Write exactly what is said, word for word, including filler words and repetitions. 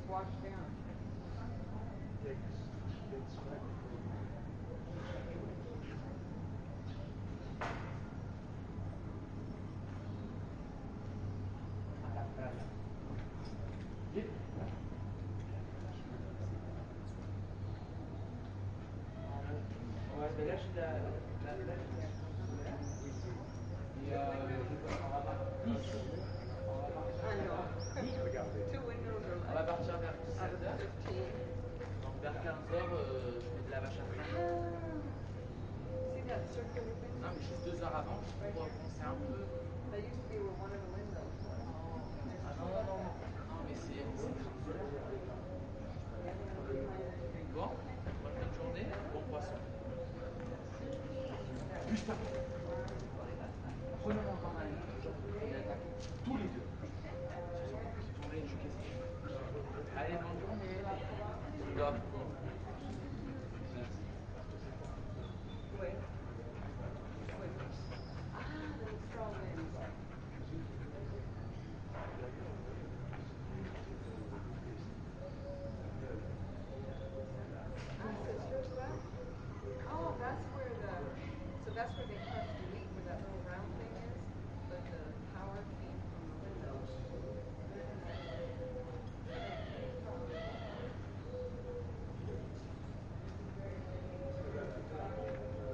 washed down. Ouais, mais là, je la, la, là, je suis et euh, on va partir dix. On va partir I know. dix. Two windows are On va like partir vers out dix-sept of heures. fifteen. Donc vers quinze heures, euh, je mets de la vache à frère. See that circular thing? Non, mais juste deux heures avant, pour penser un peu. That used to be where one of the windows